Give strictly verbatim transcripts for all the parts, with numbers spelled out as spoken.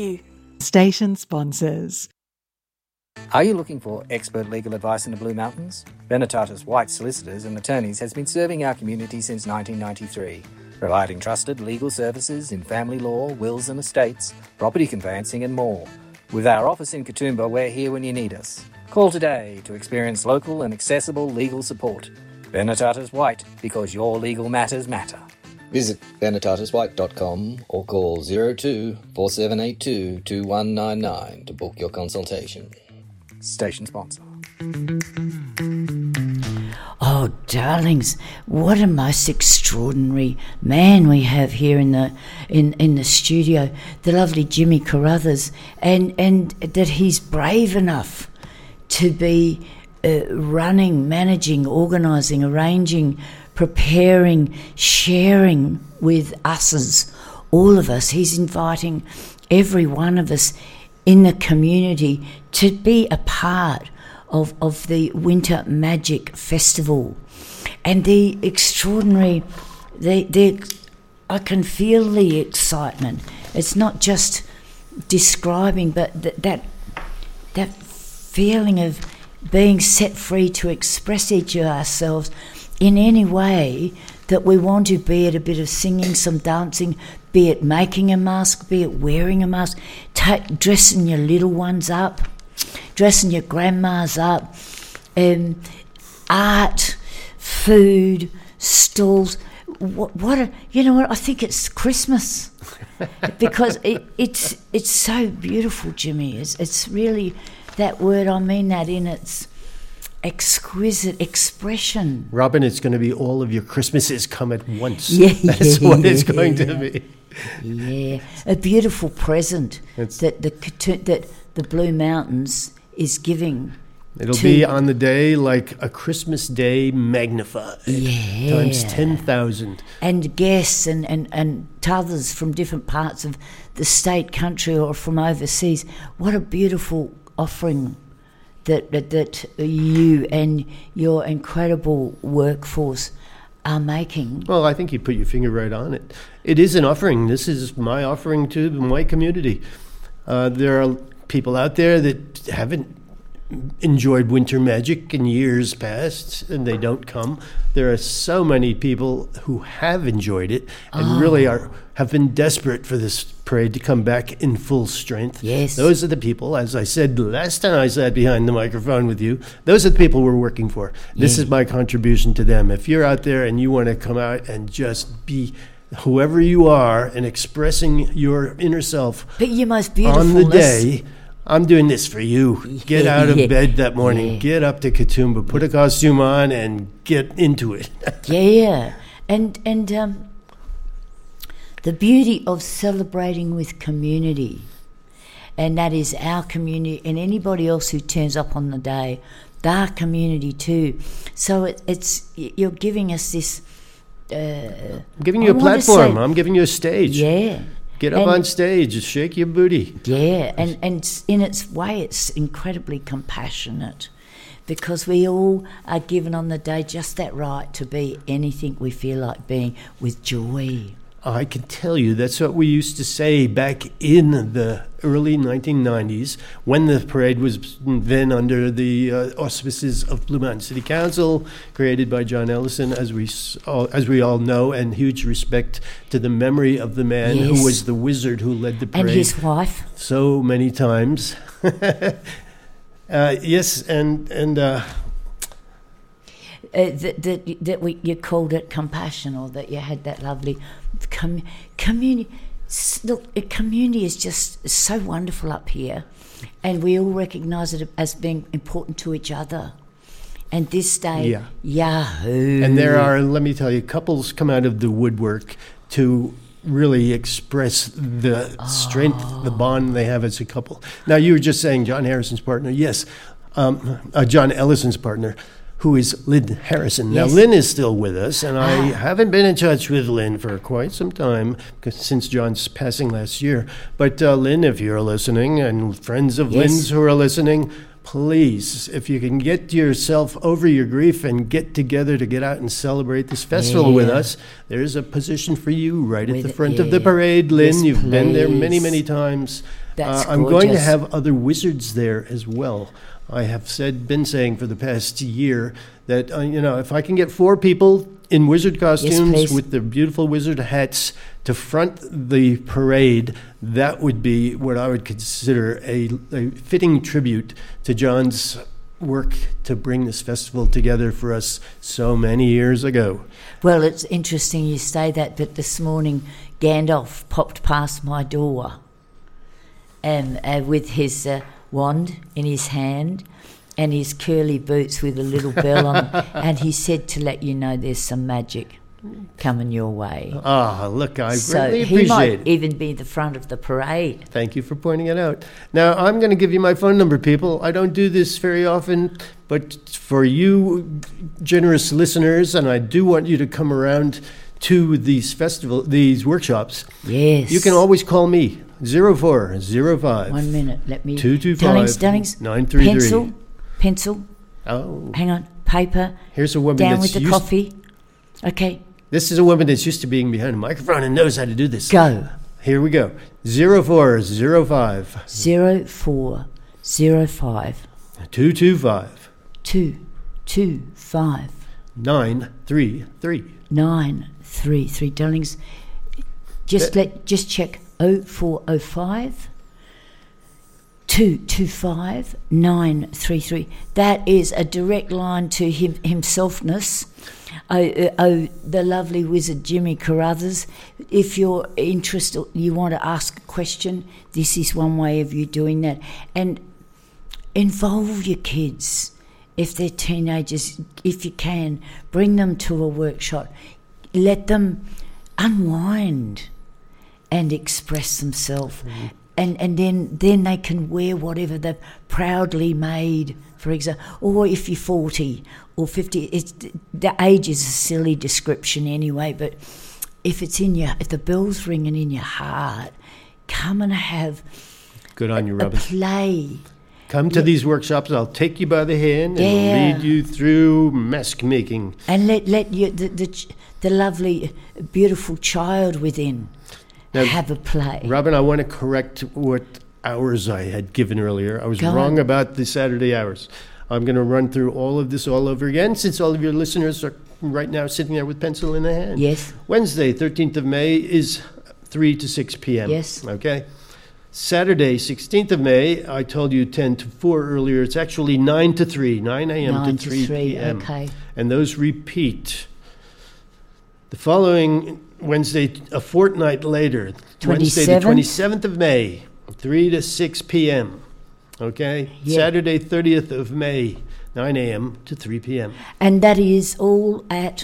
Station sponsors. Are you looking for expert legal advice in the Blue Mountains? Venetatis White Solicitors and Attorneys has been serving our community since nineteen ninety-three, providing trusted legal services in family law, wills and estates, property conveyancing and more. With our office in Katoomba, we're here when you need us. Call today to experience local and accessible legal support. Venetatis White, because your legal matters matter. Visit venetatis white dot com or call zero two four seven eight two two one nine nine to book your consultation. Station sponsor. Oh, darlings, what a most extraordinary man we have here in the in, in the studio, the lovely Jimmy Carruthers, and, and that he's brave enough to be uh, running, managing, organising, arranging, preparing, sharing with us's, all of us. He's inviting every one of us in the community to be a part of, of the Winter Magic Festival. And the extraordinary, the, the, I can feel the excitement. It's not just describing, but th- that that feeling of being set free to express each of ourselves in any way that we want to, be it a bit of singing, some dancing, be it making a mask, be it wearing a mask, take, dressing your little ones up, dressing your grandmas up, um, art, food, stalls. What, what a, you know what, I think it's Christmas because it, it's it's so beautiful, Jimmy. It's, it's really that word, I mean that in its exquisite expression. Robin, it's going to be all of your Christmases come at once. Yeah, That's yeah, what it's yeah, going yeah. to be. Yeah, a beautiful present It's, that the that the Blue Mountains is giving. it'll to, be on the day like a Christmas day magnified. Yeah. Times ten thousand. And guests and, and, and others from different parts of the state, country, or from overseas. What a beautiful offering that that, that you and your incredible workforce are making. Well, I think you put your finger right on it. It is an offering. This is my offering to my community. Uh, there are people out there that haven't enjoyed winter magic in years past, and they don't come. There are so many people who have enjoyed it and Oh. really are have been desperate for this parade to come back in full strength. Yes. Those are the people, as I said last time I sat behind the microphone with you, those are the people we're working for. This Yeah. is my contribution to them. If you're out there and you want to come out and just be whoever you are and expressing your inner self But your most on beautiful the day, I'm doing this for you. Get Yeah, out of yeah, bed that morning. yeah. Get up to Katoomba. Put a costume on and get into it. Yeah, and and um, the beauty of celebrating with community, and that is our community, and anybody else who turns up on the day, their community too. So it, it's you're giving us this. Uh, I'm giving you I a wanna platform. say- I'm giving you a stage. yeah. Get up And- on stage. Shake your booty. Yeah, and, and in its way, it's incredibly compassionate because we all are given on the day just that right to be anything we feel like being with joy. I can tell you that's what we used to say back in the early nineteen nineties when the parade was then under the uh, auspices of Blue Mountain City Council, created by John Ellison, as we s- all, as we all know, and huge respect to the memory of the man Yes. who was the wizard who led the parade And his wife. so many times. uh, yes, and and. Uh, Uh, that that that we you called it compassion, or that you had that lovely com- community. S- Look, a community is just so wonderful up here, and we all recognise it as being important to each other. And this day, Yeah. yahoo! And there are, let me tell you, couples come out of the woodwork to really express the strength, the bond they have as a couple. Now, you were just saying John Harrison's partner. Yes, um, uh, John Ellison's partner, who is Lynn Harrison. Now, Yes. Lynn is still with us, and I Ah. haven't been in touch with Lynn for quite some time, 'cause since John's passing last year. But uh, Lynn, if you're listening, and friends of Yes. Lynn's who are listening, please, if you can get yourself over your grief and get together to get out and celebrate this festival with Yeah. us, there's a position for you right at With the it, front of the yeah. parade, Lynn. Yes, You've been there many, please. many times. That's Uh, I'm going to gorgeous. have other wizards there as well. I have said, been saying for the past year that, uh, you know, if I can get four people in wizard costumes please. with their beautiful wizard hats to front the parade, that would be what I would consider a, a fitting tribute to John's work to bring this festival together for us so many years ago. Well, it's interesting you say that, but this morning Gandalf popped past my door um, uh, with his uh, wand in his hand and his curly boots with a little bell on them, and he said to let you know there's some magic coming your way. Ah, look, I So greatly he appreciate might it. even be the front of the parade. Thank you for pointing it out. Now, I'm going to give you my phone number, people. I don't do this very often, but for you generous listeners, and I do want you to come around to these festival, these workshops, Yes. you can always call me, zero four zero five. One minute, let me... two two five, Darlings, darlings, nine three three. pencil, pencil, Oh, hang on, paper, here's a woman down that's with the used, coffee. Okay, This is a woman that's used to being behind a microphone and knows how to do this. go. Here we go. zero four zero five, Zero four zero five two two five, two two five nine three three. nine three three. Darlings, just let just check oh four oh five two two five nine three three. That is a direct line to him himselfness. Oh, uh, oh, the lovely wizard Jimmy Carruthers. If you're interested, you want to ask a question, this is one way of you doing that. And involve your kids. If they're teenagers, if you can, bring them to a workshop. Let them unwind and express themselves. Mm-hmm. And and then, then they can wear whatever they've proudly made, for example. Or if you're forty or fifty, it's, the age is a silly description anyway, but if it's in your, if the bell's ringing in your heart, come and have Good on you, a Robin. play. Come to these workshops. I'll take you by the hand and Yeah. lead you through mask making. And let let you the the, ch- the lovely, beautiful child within Now, have a play. Robin, I want to correct what hours I had given earlier. I was Go wrong on. about the Saturday hours. I'm going to run through all of this all over again, since all of your listeners are right now sitting there with pencil in their hand. Yes. Wednesday, thirteenth of May, is three to six p.m. Yes. Okay. Saturday, sixteenth of May, I told you ten to four earlier. It's actually nine to three, nine a.m. Nine to to three three, p.m. okay. And those repeat. The following Wednesday, a fortnight later, Wednesday the twenty-seventh? twenty-seventh of May, three to six p.m. Okay? Yeah. Saturday, thirtieth of May, nine a.m. to three p.m. And that is all at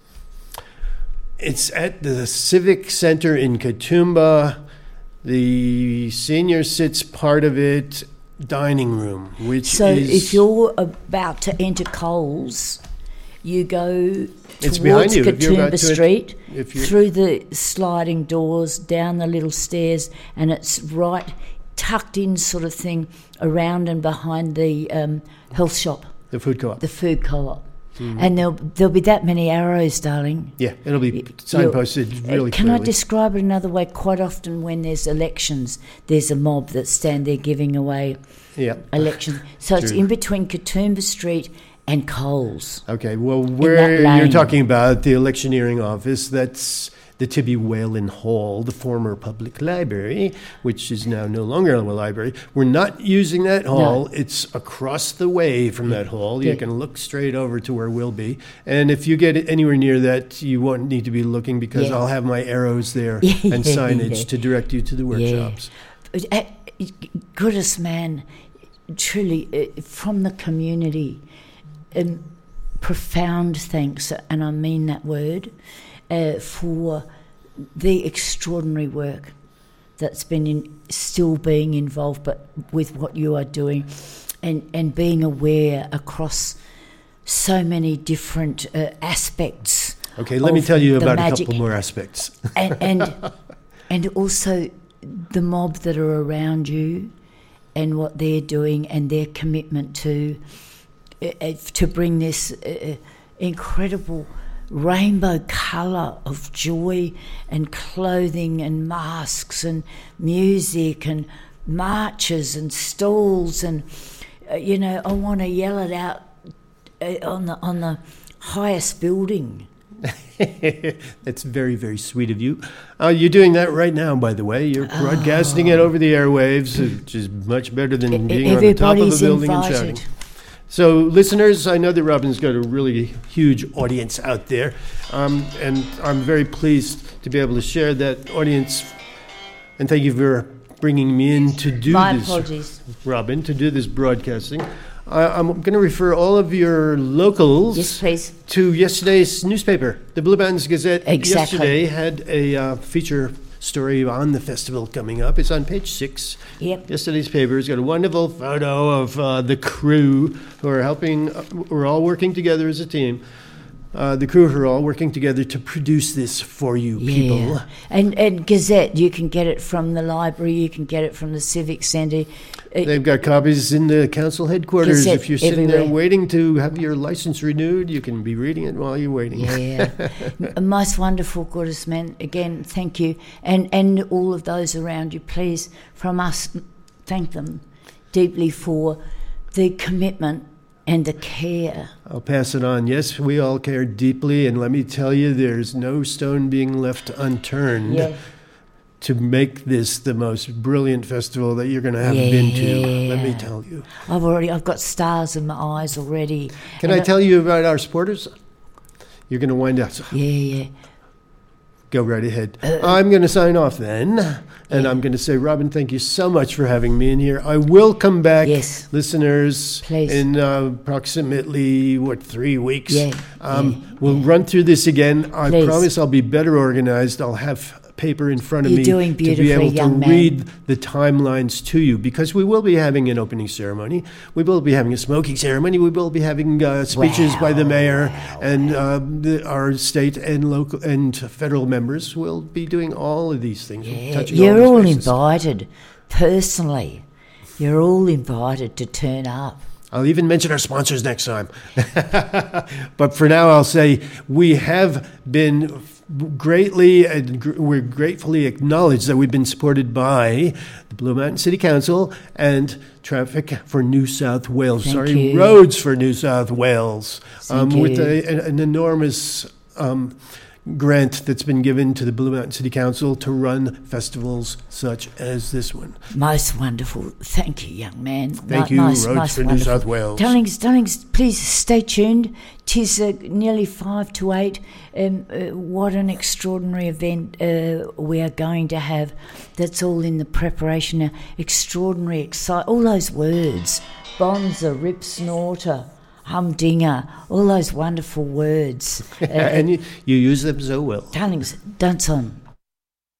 It's at the Civic Center in Katoomba. The senior sits part of it, dining room, which so is... if you're about to enter Coles, you go It's behind towards you. If you're about Katoomba to- Street, if you're- through the sliding doors, down the little stairs, and it's right tucked in sort of thing around and behind the um, health shop, The food co-op. the food co-op. Mm-hmm. And there'll, there'll be that many arrows, darling. Yeah, it'll be You'll- signposted really Uh, Can clearly. I describe it another way? Quite often when there's elections, there's a mob that stand there giving away Yeah. elections. So it's True. in between Katoomba Street and Coles. Okay, well, where that you're lane. talking about the electioneering office, that's the Tibby Whalen Hall, the former public library, which is now no longer a library. We're not using that hall. It's across the way from that hall. You Yeah. can look straight over to where we'll be. And if you get anywhere near that, you won't need to be looking because Yeah. I'll have my arrows there Yeah. and signage to direct you to the workshops. But, uh, goodness, man, truly, uh, from the community, um, profound thanks, and I mean that word, uh, for the extraordinary work that's been in, still being involved, but with what you are doing, and, and being aware across so many different uh, aspects. Okay, let me of tell you the about magic. a couple more aspects. and and, and also the mob that are around you and what they're doing and their commitment to uh, uh, to bring this uh, incredible rainbow colour of joy and clothing and masks and music and marches and stalls, and uh, you know, I want to yell it out uh, on the on the highest building. That's very, very sweet of you. Uh, you're doing that right now, by the way. You're broadcasting oh. it over the airwaves, which is much better than being on the top of a building invited. and shouting. So, listeners, I know that Robin's got a really huge audience out there, um, and I'm very pleased to be able to share that audience. And thank you for bringing me in to do My this, apologies. Robin, to do this broadcasting. Uh, I'm going to refer all of your locals yes, please. to yesterday's newspaper. The Blue Mountains Gazette exactly. yesterday had a uh, feature story on the festival coming up. It's on page six. Yep. Yesterday's paper has got a wonderful photo of uh, the crew who are helping. Uh, we're all working together as a team. Uh, the crew who are all working together to produce this for you yeah. people. And and Gazette, you can get it from the library, you can get it from the Civic Centre. They've got copies in the council headquarters. Gazette if you're sitting everywhere. there waiting to have your license renewed, you can be reading it while you're waiting. Yeah. Most wonderful, Goddess man. Again, thank you. And, and all of those around you, please, from us, thank them deeply for the commitment and the care. I'll pass it on. Yes, we all care deeply, and let me tell you, there's no stone being left unturned Yeah. to make this the most brilliant festival that you're going to have Yeah. been to. Let me tell you. I've already, I've got stars in my eyes already. Can And I tell you about our supporters? You're going to wind up. Yeah, yeah. Go right ahead. Uh, I'm going to sign off then, and yeah. I'm going to say, Robin, thank you so much for having me in here. I will come back, Yes. listeners, Please. in uh, approximately, what, three weeks? Yeah, Um, yeah, we'll run through this again. I Please. promise I'll be better organized. I'll have paper in front of You're me doing to be beautifully, able to young man. read the timelines to you, because we will be having an opening ceremony. We will be having a smoking ceremony. We will be having uh, speeches by the Wow, mayor, wow, and uh, the, our state and local and federal members will be doing all of these things. Yeah. touching You're all all these bases. invited, personally. You're all invited to turn up. I'll even mention our sponsors next time. But for now, I'll say we have been greatly and gr- we're gratefully acknowledged that we've been supported by the Blue Mountain City Council and Traffic for New South Wales. Thank Sorry, you. Roads for New South Wales. Thank um, with you. a, an, an enormous um, grant that's been given to the Blue Mountain City Council to run festivals such as this one. Most wonderful. Thank you, young man. Thank Mo- you, most, Roads most for New wonderful. South Wales. Darlings, darlings, please stay tuned. Tis uh, nearly five to eight. Um, uh, what an extraordinary event uh, we are going to have. That's all in the preparation now. Extraordinary, excite. All those words. Bonza, rip snorter, humdinger, all those wonderful words. Uh, and you, you use them so well. darlings, dance on.